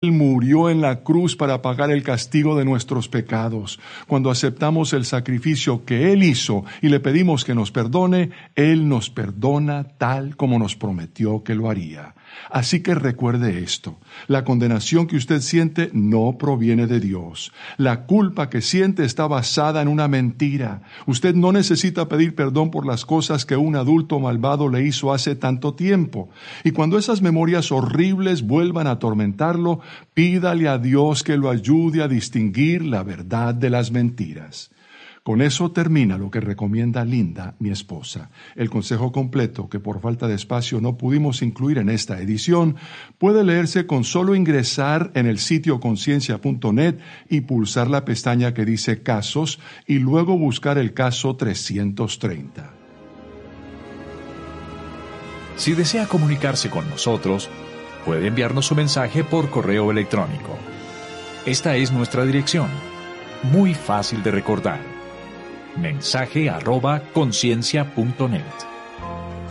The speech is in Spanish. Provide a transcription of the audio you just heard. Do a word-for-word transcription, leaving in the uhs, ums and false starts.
Él murió en la cruz para pagar el castigo de nuestros pecados. Cuando aceptamos el sacrificio que Él hizo y le pedimos que nos perdone, Él nos perdona tal como nos prometió que lo haría. Así que recuerde esto, la condenación que usted siente no proviene de Dios. La culpa que siente está basada en una mentira. Usted no necesita pedir perdón por las cosas que un adulto malvado le hizo hace tanto tiempo. Y cuando esas memorias horribles vuelvan a atormentarlo, pídale a Dios que lo ayude a distinguir la verdad de las mentiras. Con eso termina lo que recomienda Linda, mi esposa. El consejo completo, que por falta de espacio no pudimos incluir en esta edición, puede leerse con solo ingresar en el sitio conciencia punto net y pulsar la pestaña que dice Casos y luego buscar el caso trescientos treinta. Si desea comunicarse con nosotros, puede enviarnos su mensaje por correo electrónico. Esta es nuestra dirección, muy fácil de recordar. mensaje arroba conciencia punto net.